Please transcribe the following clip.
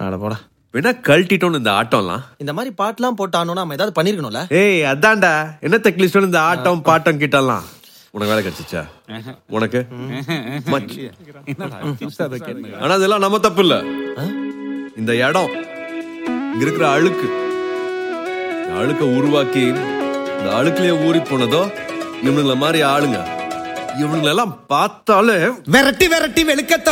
அட போடா. வேணா கழட்டிட்டோம் இந்த ஆட்டம்லாம். இந்த மாதிரி பாட்டுலாம் போட்டானோ நம்ம ஏதாவது பண்ணிருக்கணும்ல. ஏய் அதான்டா என்ன தெக்லிஸ்டோம் இந்த ஆட்டம் பாட்டம் கிட்டலாம். உனக்கு வேலை கிடைச்சிச்சா? உனக்கு ஆனா அதெல்லாம் நம்ம தப்பு இல்ல. இந்த இடம் இங்க இருக்கிற அழுக்கு, அழுக்க உருவாக்கி இந்த அழுக்குலயே ஊறி போனதோ இவனுங்கள மாதிரி ஆளுங்க. இவனுங்களெல்லாம் பார்த்தாலே விரட்டி விரட்டி வெளுக்கத்த